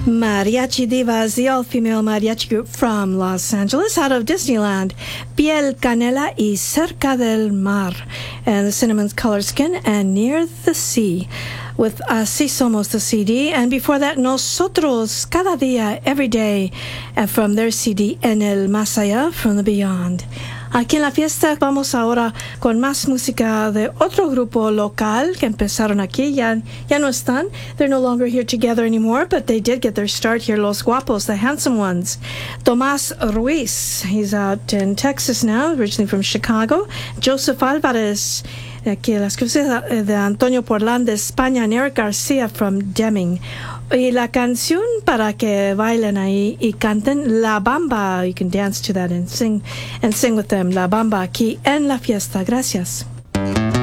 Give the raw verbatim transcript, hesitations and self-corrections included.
Mariachi Divas, the all-female mariachi group from Los Angeles, out of Disneyland. Piel Canela y Cerca del Mar, and the Cinnamon's Color Skin, and Near the Sea, with Así Somos, the C D. And before that, Nosotros, Cada Día, Every Day, and from their C D, En el Más Allá, From the Beyond. Aquí en la fiesta vamos ahora con más música de otro grupo local que empezaron aquí. Ya, ya no están. They're no longer here together anymore, but they did get their start here. Los Guapos, the Handsome Ones. Tomás Ruiz, he's out in Texas now, originally from Chicago. Joseph Alvarez, aquí las cruces de Antonio Portland de España, and Eric Garcia from Deming. Y la canción para que bailen ahí y canten La Bamba. You can dance to that and sing and sing with them. La Bamba aquí en la fiesta. Gracias.